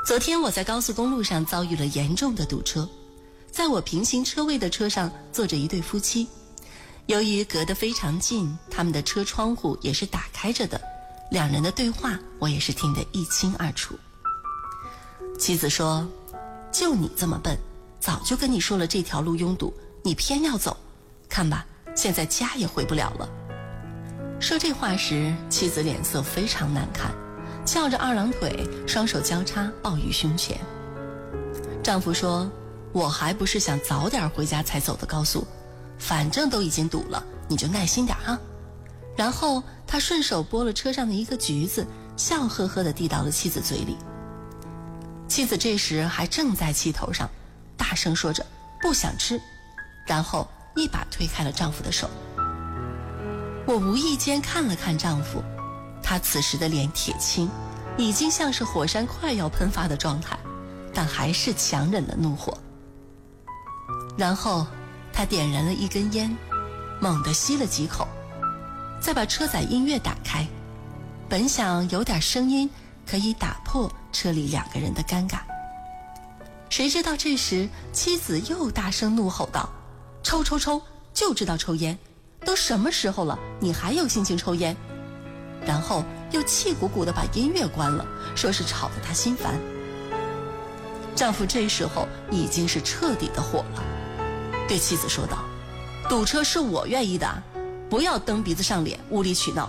昨天我在高速公路上遭遇了严重的堵车，在我平行车位的车上坐着一对夫妻，由于隔得非常近，他们的车窗户也是打开着的，两人的对话我也是听得一清二楚。妻子说，就你这么笨，早就跟你说了这条路拥堵，你偏要走，看吧，现在家也回不了了。说这话时，妻子脸色非常难看，翘着二郎腿，双手交叉抱于胸前。丈夫说，我还不是想早点回家才走的高速，反正都已经堵了，你就耐心点哈。然后他顺手剥了车上的一个橘子，笑呵呵地递到了妻子嘴里。妻子这时还正在气头上，大声说着不想吃，然后一把推开了丈夫的手。我无意间看了看丈夫，他此时的脸铁青，已经像是火山快要喷发的状态，但还是强忍了怒火。然后他点燃了一根烟，猛地吸了几口，再把车载音乐打开，本想有点声音可以打破车里两个人的尴尬，谁知道这时妻子又大声怒吼道，抽抽抽，就知道抽烟，都什么时候了，你还有心情抽烟？然后又气鼓鼓地把音乐关了，说是吵得她心烦。丈夫这时候已经是彻底的火了，对妻子说道，堵车是我愿意的，不要蹬鼻子上脸，无理取闹。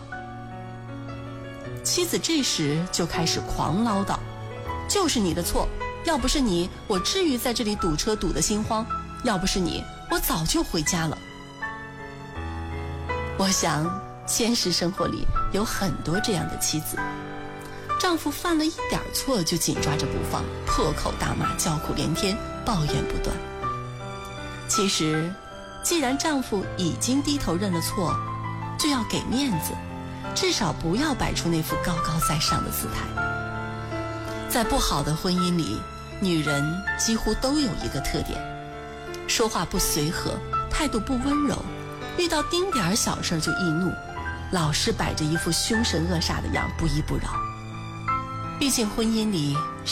妻子这时就开始狂唠叨，就是你的错，要不是你，我至于在这里堵车堵得心慌，要不是你，我早就回家了。我想现实生活里有很多这样的妻子，丈夫犯了一点错就紧抓着不放，破口大骂，叫苦连天，抱怨不断。其实既然丈夫已经低头认了错，就要给面子，至少不要摆出那副高高在上的姿态。在不好的婚姻里，女人几乎都有一个特点，说话不随和，态度不温柔，遇到丁点小事就易怒，老是摆着一副凶神恶煞的样，不依不饶。毕竟婚姻里